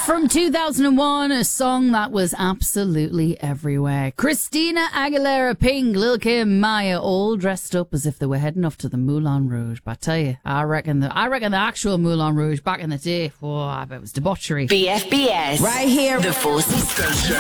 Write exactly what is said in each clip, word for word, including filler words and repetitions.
From two thousand one, a song that was absolutely everywhere. Christina Aguilera, Pink, Lil Kim, Maya, all dressed up as if they were heading off to the Moulin Rouge. But I tell you, I reckon the I reckon the actual Moulin Rouge back in the day, oh, I bet it was debauchery. B F B S, right here, the Forces Station.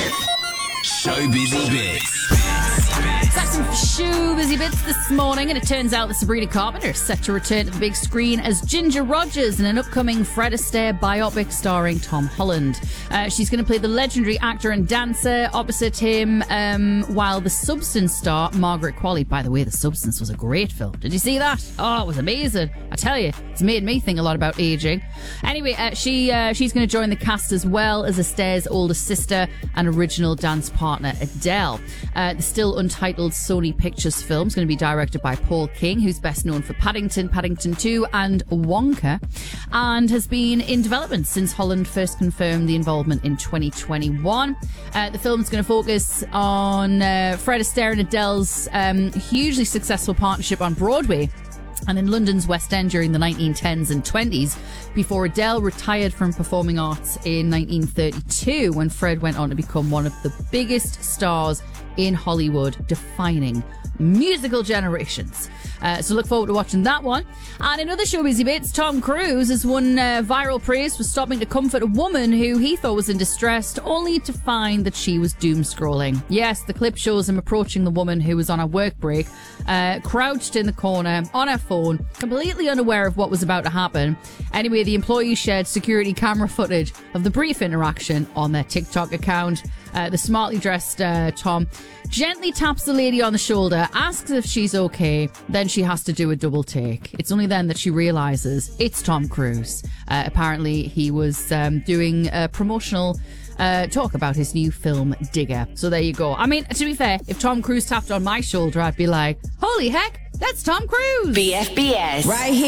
Show Busy Bits. Got some shoe busy bits this morning, and it turns out that Sabrina Carpenter is set to return to the big screen as Ginger Rogers in an upcoming Fred Astaire biopic starring Tom Holland. Uh, she's going to play the legendary actor and dancer opposite him, um, while the Substance star, Margaret Qualley, by the way, The Substance was a great film. Did you see that? Oh, it was amazing. I tell you, it's made me think a lot about aging. Anyway, uh, she uh, she's going to join the cast as well as Astaire's older sister and original dance partner Adele. Uh, the still untitled Sony Pictures film is going to be directed by Paul King, who's best known for Paddington, Paddington two and Wonka, and has been in development since Holland first confirmed the involvement in twenty twenty-one. Uh, the film is going to focus on uh, Fred Astaire and Adele's um, hugely successful partnership on Broadway and in London's West End during the nineteen tens and twenties, before Adele retired from performing arts in nineteen thirty-two, when Fred went on to become one of the biggest stars in Hollywood, defining musical generations. Uh, so look forward to watching that one. And in other show busy bits, Tom Cruise has won uh, viral praise for stopping to comfort a woman who he thought was in distress, only to find that she was doom scrolling. Yes, the clip shows him approaching the woman who was on a work break, uh, crouched in the corner on her phone, completely unaware of what was about to happen. Anyway, the employee shared security camera footage of the brief interaction on their TikTok account. Uh, the smartly dressed uh, Tom gently taps the lady on the shoulder, asks if she's okay, then she has to do a double take. It's only then that she realises it's Tom Cruise. Uh, apparently he was um, doing a promotional uh, talk about his new film Digger. So there you go. I mean, to be fair, if Tom Cruise tapped on my shoulder, I'd be like, holy heck, that's Tom Cruise! B F B S, right here.